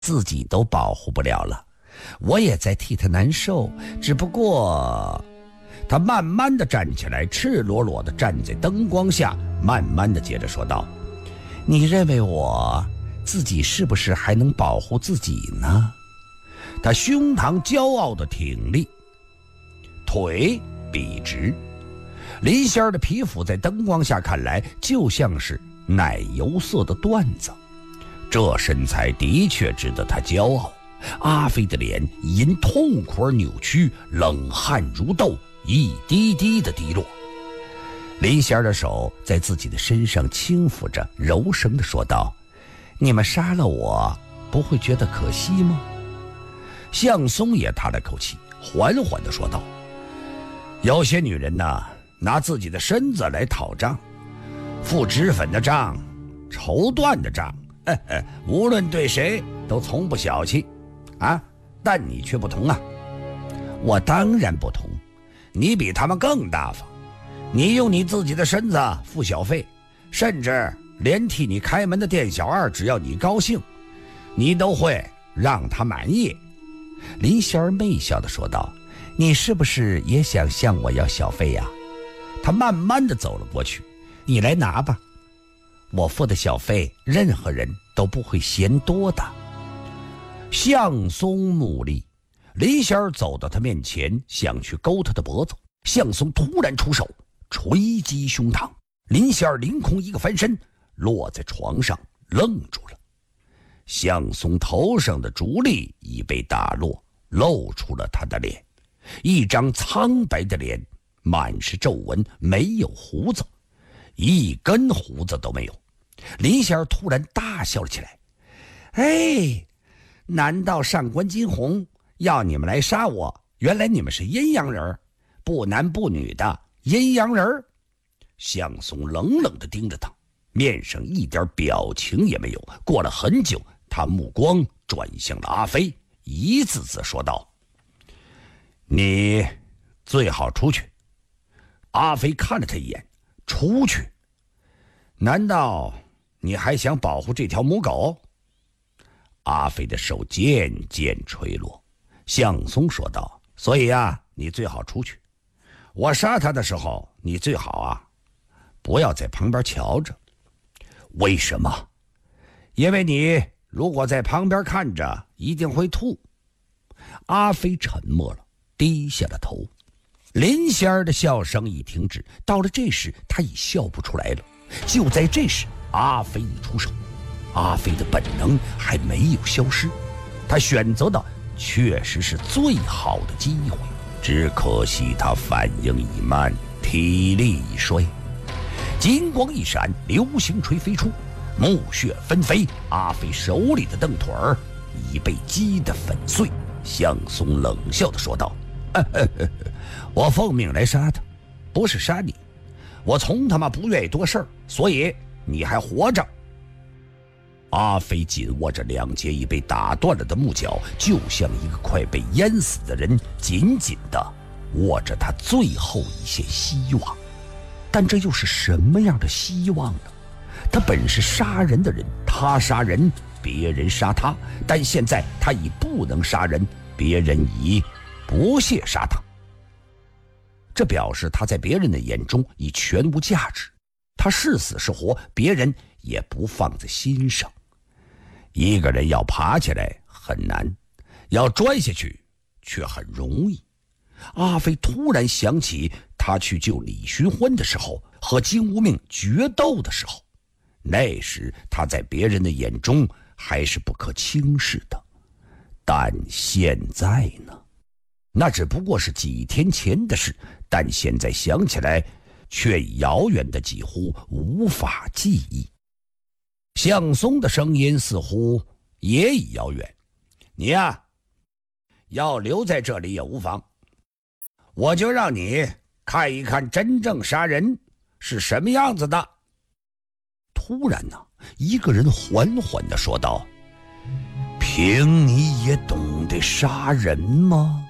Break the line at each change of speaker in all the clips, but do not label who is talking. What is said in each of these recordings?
自己都保护不了了，我也在替他难受。只不过……他慢慢地站起来，赤裸裸地站在灯光下，慢慢地接着说道：你认为我自己是不是还能保护自己呢？他胸膛骄傲地挺立，腿笔直，林仙儿的皮肤在灯光下看来就像是奶油色的缎子，这身材的确值得他骄傲。阿飞的脸因痛苦而扭曲，冷汗如豆，一滴滴的滴落。林仙儿的手在自己的身上轻抚着，柔声地说道：你们杀了我，不会觉得可惜吗？向松也叹了口气，缓缓地说道：有些女人呢，拿自己的身子来讨账，付脂粉的账，绸缎的账，无论对谁都从不小气啊。但你却不同啊。我当然不同，你比他们更大方，你用你自己的身子付小费，甚至连替你开门的店小二，只要你高兴，你都会让他满意。林仙儿媚笑地说道：你是不是也想向我要小费呀？他慢慢地走了过去：你来拿吧，我付的小费任何人都不会嫌多的。向松怒立，林仙儿走到他面前，想去勾他的脖子。向松突然出手，捶击胸膛，林仙儿凌空一个翻身，落在床上愣住了。向松头上的竹笠已被打落，露出了他的脸，一张苍白的脸，满是皱纹，没有胡子，一根胡子都没有。林仙儿突然大笑了起来：哎，难道上官金鸿要你们来杀我？原来你们是阴阳人，不男不女的阴阳人。向松冷冷地盯着他，面上一点表情也没有。过了很久，他目光转向了阿飞，一字字说道：你最好出去。阿飞看了他一眼：出去？难道你还想保护这条母狗？阿飞的手渐渐垂落。向松说道：所以啊，你最好出去。我杀他的时候，你最好啊不要在旁边瞧着。为什么？因为你如果在旁边看着，一定会吐。阿飞沉默了，低下了头。林仙儿的笑声已停止，到了这时他已笑不出来了。就在这时，阿飞已出手。阿飞的本能还没有消失，他选择的确实是最好的机会，只可惜他反应已慢，体力已衰。金光一闪，流星锤飞出，木屑纷飞，阿飞手里的凳腿儿已被击得粉碎。向松冷笑地说道：我奉命来杀他，不是杀你。我从他妈不愿意多事儿，所以你还活着。阿飞紧握着两截已被打断了的木脚，就像一个快被淹死的人，紧紧地握着他最后一线希望。但这又是什么样的希望呢？他本是杀人的人，他杀人，别人杀他，但现在他已不能杀人，别人已不屑杀他。这表示他在别人的眼中已全无价值，他是死是活，别人也不放在心上。一个人要爬起来很难，要摔下去却很容易。阿飞突然想起他去救李寻欢的时候，和金无命决斗的时候，那时他在别人的眼中还是不可轻视的，但现在呢？那只不过是几天前的事，但现在想起来却遥远的几乎无法记忆。向松的声音似乎也已遥远：你呀，要留在这里也无妨，我就让你看一看真正杀人是什么样子的。突然呢，一个人缓缓地说道：凭你也懂得杀人吗？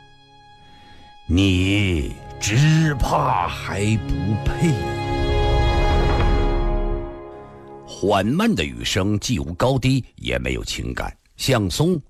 你只怕还不配。缓慢的语声既无高低，也没有情感， 相松